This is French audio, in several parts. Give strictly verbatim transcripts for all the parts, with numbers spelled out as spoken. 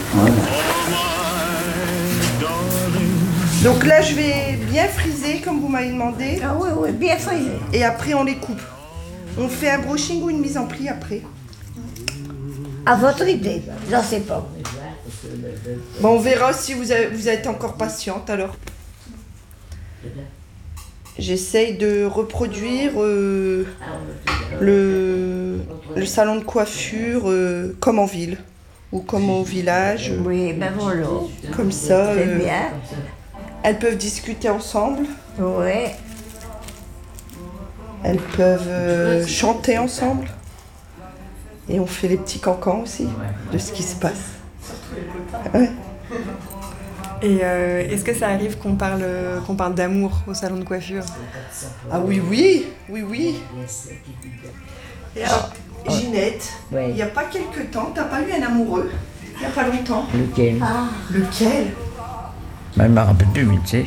Voilà. Donc là, je vais bien friser, comme vous m'avez demandé. Ah oui, oui, bien frisé. Et après, on les coupe. On fait un brushing ou une mise en pli après. À votre idée, j'en sais pas. Bon, on verra si vous, avez, vous êtes encore patiente alors. J'essaye de reproduire euh, le, le salon de coiffure euh, comme en ville ou comme au village. Oui, ben voilà. Comme ça. C'est euh, bien. Elles peuvent discuter ensemble. Oui. Elles peuvent euh, chanter ensemble. Et on fait les petits cancans aussi de ce qui se passe. Ouais. Et euh, est-ce que ça arrive qu'on parle, qu'on parle d'amour au salon de coiffure? Ah oui, oui, oui, oui. Et alors, Ginette, Ouais. il n'y a pas quelque temps, t'as pas eu un amoureux? Il n'y a pas longtemps. Lequel? Ah, lequel? Ben, je ne me rappelle plus, mais tu sais.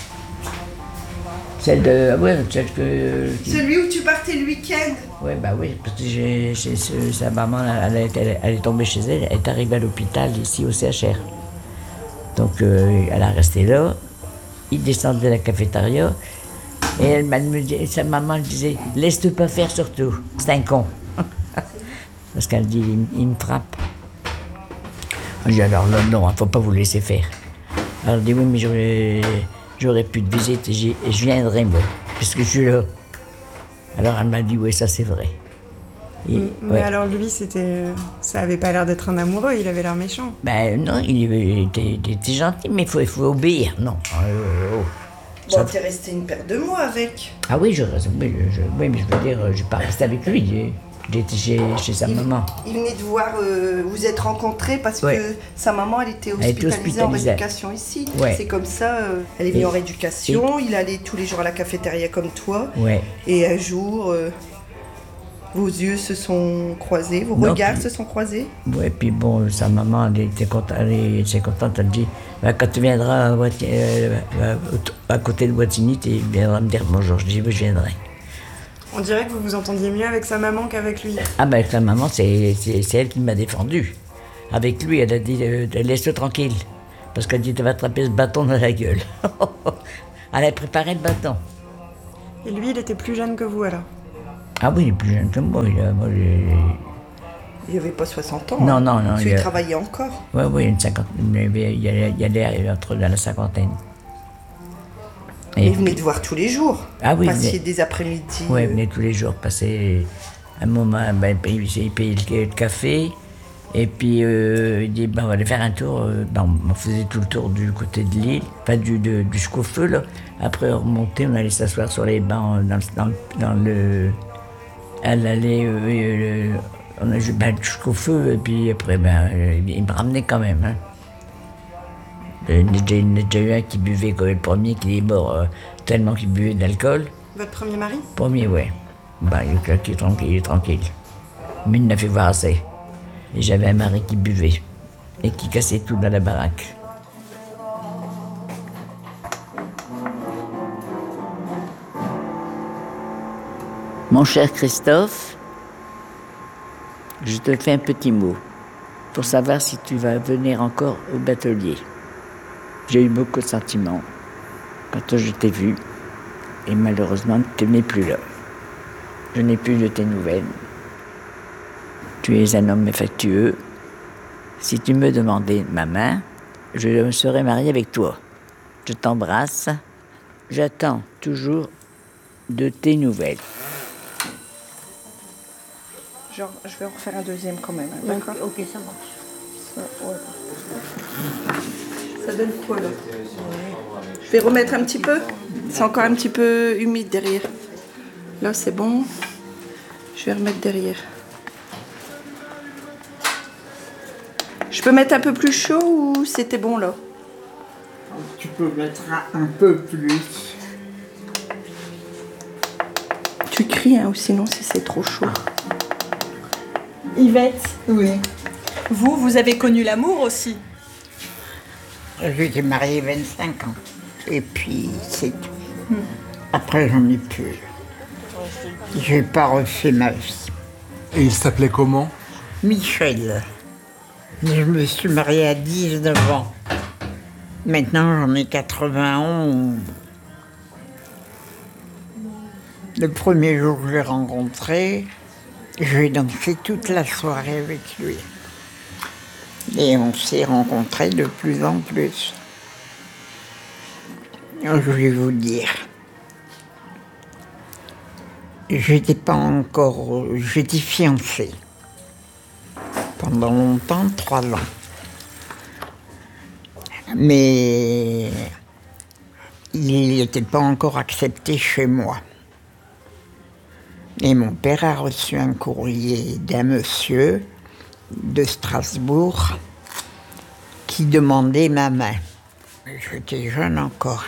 Celle de. Ah ouais, celle que. qui- Celui où tu partais le week-end. Ouais, bah oui, parce que j'ai, j'ai ce- sa maman, elle, est- elle, elle est tombée chez elle, elle est arrivée à l'hôpital ici au C H R. Donc euh, elle a resté là, il descendait de la cafétéria, et elle m'a me dit, sa maman elle disait, laisse-te pas faire surtout, c'est un con. Parce qu'elle dit, il, m- il me frappe. Je dis alors là, non, il ne faut pas vous laisser faire. Alors elle dit, oui, mais j'aurais, j'aurais pu te visiter, et j'y- et je viendrai moi, puisque je suis là. Alors elle m'a dit, oui, ça c'est vrai. Et, Mais ouais. alors lui, c'était, ça avait pas l'air d'être un amoureux, il avait l'air méchant. Ben non, il, il était, il était gentil, mais il faut, il faut obéir, non. Euh, oh. Bon, Ça- t'es resté une paire de mois avec. Ah oui, je reste, oui, je, oui, mais je veux dire, je suis pas resté avec lui, j'ai- j'étais chez, chez sa maman. Il venait de voir, euh, vous êtes rencontrés parce Ouais. que sa maman, elle était Elle était hospitalisée en hospitalisée. rééducation ici. Ouais. C'est comme ça, euh, elle est venue Et- en rééducation, il allait tous les jours à la cafétéria comme toi. Ouais. Et un jour, euh, vos yeux se sont croisés, vos Non, regards puis- se sont croisés. Ouais, puis bon, sa maman, elle était contente, elle était contente, elle dit, ben, quand tu viendras à, Boiti- euh, à- à côté de Boitigny, tu viendras me dire bonjour. Je dis, oui, je viendrai. On dirait que vous vous entendiez mieux avec sa maman qu'avec lui. Ah ben, sa maman, c'est, c'est, c'est elle qui m'a défendu. Avec lui, elle a dit, euh, laisse-le tranquille. Parce qu'elle dit, tu vas attraper ce bâton dans la gueule. Elle a préparé le bâton. Et lui, il était plus jeune que vous alors. Ah oui, il est plus jeune que moi. Il a, moi j'ai- Il n'y avait pas soixante ans. Non, hein. non, non, Tu il y a- travaillais encore. Oui, oui, une cinquantaine. Il y a- il y a- il y a l'air entre dans la cinquantaine. Il venait te voir tous les jours. Ah oui, Passiez mais- des après-midi. Oui, il euh, venait tous les jours passer un moment, ben, il payait- il payait le, le café, et puis euh, il dit, ben, on va aller faire un tour. euh, Ben, on faisait tout le tour du côté de l'île, pas du, de, du jusqu'au feu, là. Après, on remontait, on allait s'asseoir sur les bancs dans, le- dans, le- dans le... Elle allait euh, euh, on a, ben, jusqu'au feu, et puis après, ben, euh, il me ramenait quand même. Hein. Il y en a déjà- il y en a déjà eu un qui buvait comme le premier, qui est mort euh, tellement qu'il buvait de l'alcool. Votre premier mari? Premier, ouais. Ben, il est claqué, tranquille, il est tranquille. Mais il n'a fait voir assez. Et j'avais un mari qui buvait et qui cassait tout dans la baraque. Mon cher Christophe, je te fais un petit mot pour savoir si tu vas venir encore au batelier. J'ai eu beaucoup de sentiments quand je t'ai vu et malheureusement tu n'es plus là. Je n'ai plus de tes nouvelles. Tu es un homme affectueux. Si tu me demandais ma main, je me serais mariée avec toi. Je t'embrasse. J'attends toujours de tes nouvelles. Genre, je vais en refaire un deuxième quand même. hein, D'accord. Ok, ça marche. Ça, ouais. Ça donne quoi là? Je vais remettre un petit peu. C'est encore un petit peu humide derrière. Là, c'est bon. Je vais remettre derrière. Je peux mettre un peu plus chaud ou c'était bon là? Tu peux mettre un, un peu plus. Tu cries hein, ou sinon si c'est trop chaud. Yvette, Oui. vous, vous avez connu l'amour aussi. J'étais mariée vingt-cinq ans. Et puis, c'est tout. Après, j'en ai plus. J'ai pas refait ma vie. Et il s'appelait comment? Michel. Je me suis mariée à dix-neuf ans. Maintenant, j'en ai quatre-vingt-onze. Le premier jour que je l'ai rencontré, j'ai dansé toute la soirée avec lui. Et on s'est rencontrés de plus en plus. Je vais vous dire, j'étais pas encore... J'étais fiancée. Pendant longtemps, trois ans. Mais il n'était pas encore accepté chez moi. Et mon père a reçu un courrier d'un monsieur de Strasbourg qui demandait ma main. J'étais jeune encore.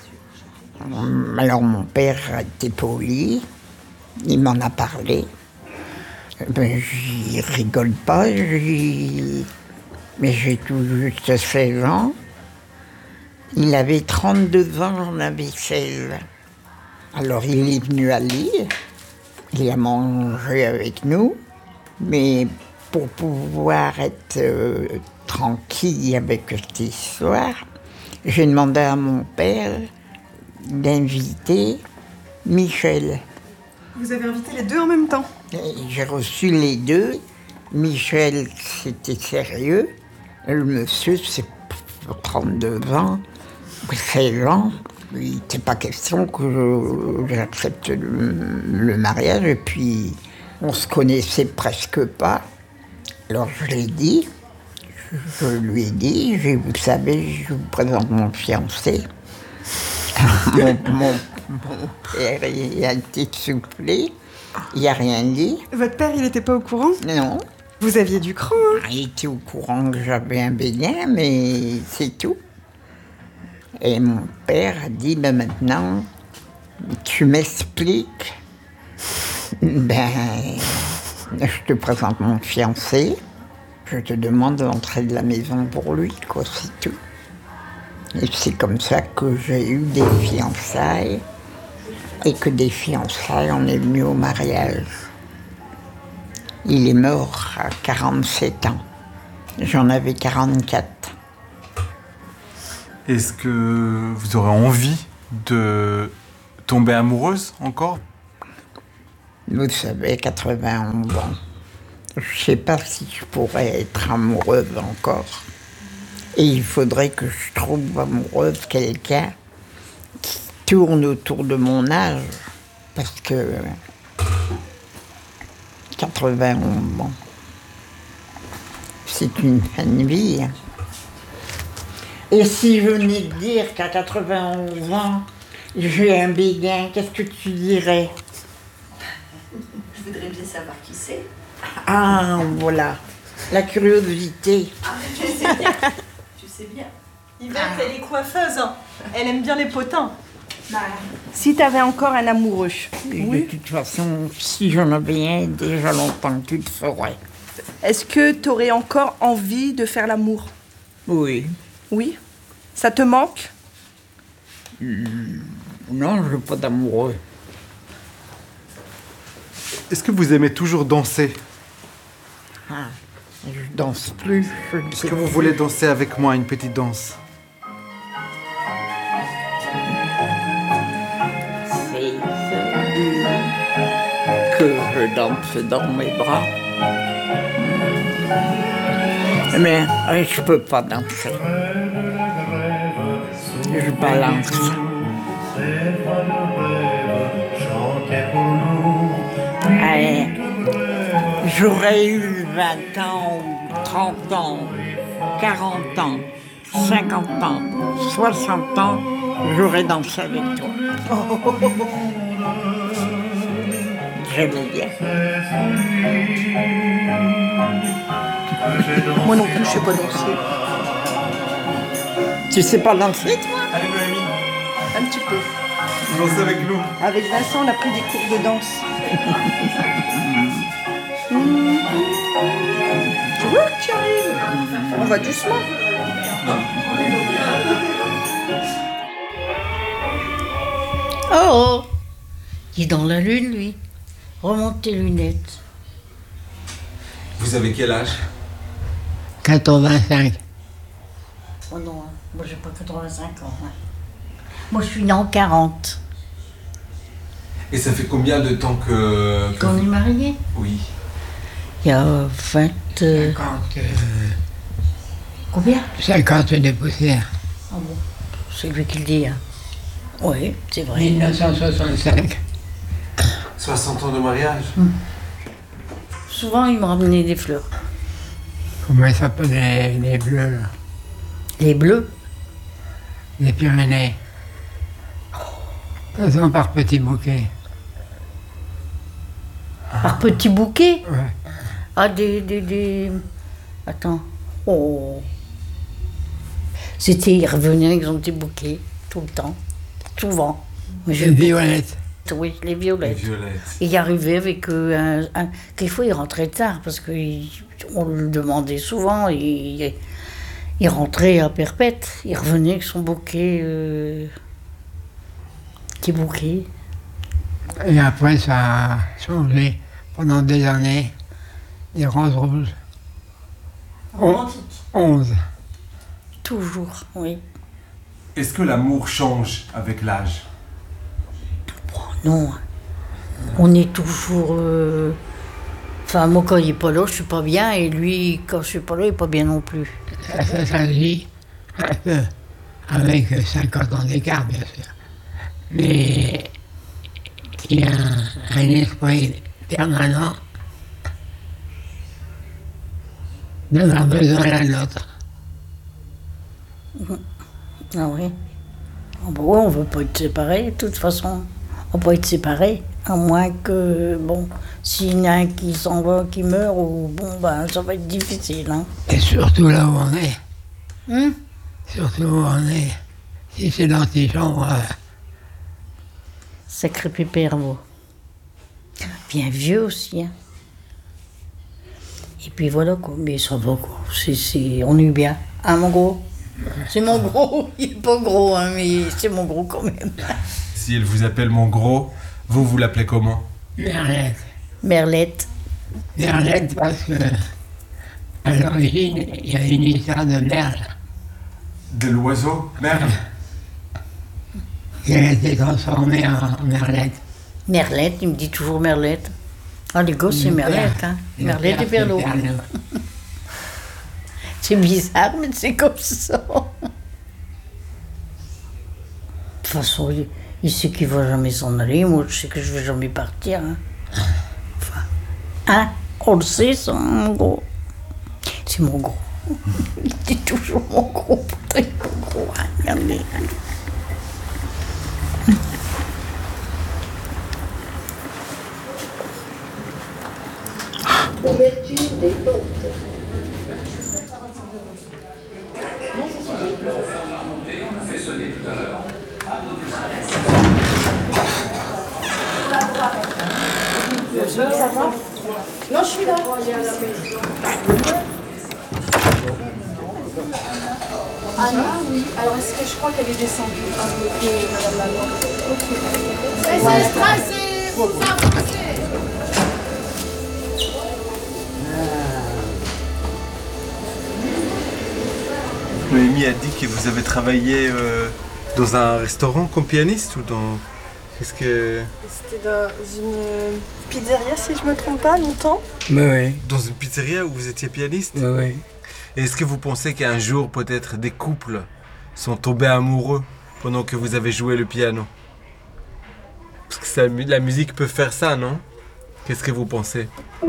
Alors mon père était poli, il m'en a parlé. Ben, j'y rigole pas, j'y... mais j'ai tout juste seize ans. Il avait trente-deux ans, j'en avais seize. Alors il est venu à Lille, il a mangé avec nous, mais pour pouvoir être euh, tranquille avec cette histoire, j'ai demandé à mon père d'inviter Michel. Vous avez invité les deux en même temps? J'ai reçu les deux. Michel, c'était sérieux. Le monsieur, c'est trente-deux ans, seize ans. Il n'était pas question que j'accepte le, le mariage. Et puis, on se connaissait presque pas. Alors, je l'ai dit. Je lui ai dit, je, vous savez, je vous présente mon fiancé. mon, mon, mon père il a été soufflé. Il n'a rien dit. Votre père, il n'était pas au courant? Non. Vous aviez du cran, hein? Il était au courant que j'avais un béguin, mais c'est tout. Et mon père a dit, ben maintenant, tu m'expliques. Ben, je te présente mon fiancé. Je te demande l'entrée de la maison pour lui, quoi, c'est tout. Et c'est comme ça que j'ai eu des fiançailles. Et que des fiançailles, on est venu au mariage. Il est mort à quarante-sept ans. J'en avais quarante-quatre. Est-ce que vous aurez envie de tomber amoureuse encore? Vous savez, quatre-vingt-onze ans. Je ne sais pas si je pourrais être amoureuse encore. Et il faudrait que je trouve amoureuse quelqu'un qui tourne autour de mon âge. Parce que quatre-vingt-onze ans, c'est une fin de vie. Et si je venais de dire qu'à quatre-vingt-onze ans, j'ai un béguin, qu'est-ce que tu dirais? Je voudrais bien savoir qui c'est. Ah, voilà, la curiosité. Ah, tu sais bien. Tu sais bien. Yvette, elle est coiffeuse. Hein. Elle aime bien les potins. Si tu avais encore un amoureux. Et de toute façon, si j'en avais un, déjà longtemps que tu le saurais. Est-ce que tu aurais encore envie de faire l'amour? Oui. Oui. Ça te manque? Non, je veux pas d'amoureux. Est-ce que vous aimez toujours danser? Ah, je danse plus. Je ne Est-ce sais que vous plus. voulez danser avec moi une petite danse? C'est celui que je danse dans mes bras. Mais euh, je peux pas danser. Je balance. Allez, j'aurais eu vingt ans, ou trente ans, quarante ans, cinquante ans, soixante ans, j'aurais dansé avec toi. J'aimais bien. Moi non plus, je sais pas danser. Tu sais pas danser, toi? Allez, Noémie, Un petit peu. dansez avec nous. Avec Vincent, on a pris des cours de danse. Tu vois que tu arrives? On va doucement. Oh, il est dans la lune, lui. Remonte tes lunettes. Vous avez quel âge? quatre-vingt-cinq. Oh non, hein. Moi j'ai pas quatre-vingt-cinq ans. Hein. Moi je suis née en quarante. Et ça fait combien de temps que... que Qu'on est vous- mariés. Oui. Il y a vingt... euh, cinquante, euh, Combien cinquante de poussière. Ah bon, c'est lui qui le dit. Hein. Oui, c'est vrai. mille neuf cent soixante-cinq. soixante ans de mariage. Souvent ils m'ont ramené des fleurs. Comment ils s'appellent les, les bleus, là? Les bleus. Les Pyrénées. Faisons par petits bouquets. Par petits bouquets. Ouais. Ah, des, des, des... Attends. Oh. C'était, ils revenaient avec son petit bouquet, tout le temps. Souvent. Mais Les violettes. Oui, les Les violettes. violettes. Et il arrivait avec euh, un, un- quelquefois il rentrait tard parce qu'on le demandait souvent. Il, il rentrait à perpète. Il revenait avec son bouquet, euh, petit bouquet. Et après, ça a changé pendant des années. Les roses rouges. On- onze. Toujours, oui. Est-ce que l'amour change avec l'âge? Non, on est toujours. euh, Enfin, moi quand il n'est pas là, je suis pas bien, et lui, quand je suis pas là, il n'est pas bien non plus. Ça, ça s'agit un peu avec cinquante ans d'écart, bien sûr. Mais il y a un, un esprit permanent d'un besoin l'un de l'autre. Ah oui. Ah bah ouais, on ne veut pas être séparés, de toute façon. On ne peut pas être séparés, à moins que, bon, s'il y en a un qui s'en va, qui meurt, ou bon, ben, ça va être difficile. Hein. Et surtout là où on est. Hum Surtout où on est. Si c'est l'antichambre, euh, Sacré pépère, vous. Bien vieux aussi. Hein. Et puis voilà, quoi. Mais ça va, quoi. C'est, c'est... On est bien. Hein, mon gros? C'est mon gros. Il n'est pas gros, hein, mais c'est mon gros quand même. Si elle vous appelle mon gros, vous, vous l'appelez comment? Merlette. Merlette. Merlette parce que à l'origine, il y a une histoire de merle De l'oiseau? Merle? qui a été transformée en merlette. Merlette, il me dit toujours Merlette. Ah, les gosses, c'est Le Merlette, père- hein. le Merlette père, et Berlot. c'est Berlot. C'est bizarre, mais c'est comme ça. De toute façon, il, il sait qu'il ne va jamais s'en aller. Moi, je sais que je ne vais jamais partir. Hein. Enfin, hein, on le sait, ça, mon gros. C'est mon gros. Il dit toujours mon gros. Pourtant, il est pas gros. Hein. Regardez. Non, je suis là. Ah non, oui. Alors est-ce que je crois qu'elle est descendue un peu, et Madame Laloy. Ok. C'est stressé, faut pas forcer. Noémie a dit que vous avez travaillé euh, dans un restaurant comme pianiste ou dans... Qu'est-ce que... C'était dans une pizzeria, si je me trompe pas, longtemps. Oui, oui. Dans une pizzeria où vous étiez pianiste? Oui, oui. Et est-ce que vous pensez qu'un jour, peut-être, des couples sont tombés amoureux pendant que vous avez joué le piano? Parce que ça, la musique peut faire ça, non? Qu'est-ce que vous pensez?